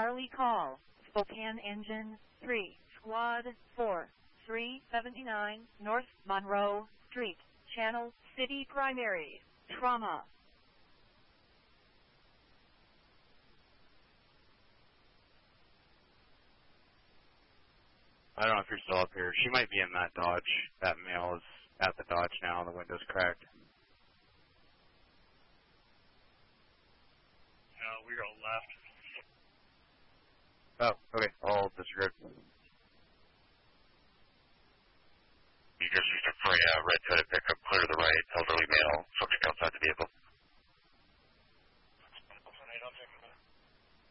Charlie call. Spokane Engine 3, Squad 4, 379 North Monroe Street, Channel City Primary, Trauma. I don't know if you're still up here. She might be in that Dodge. That male is at the Dodge now, and the window's cracked. We go left. Oh, okay. I'll disregard. You just used a red hooded pickup, clear to the right, elderly male, subject outside the vehicle.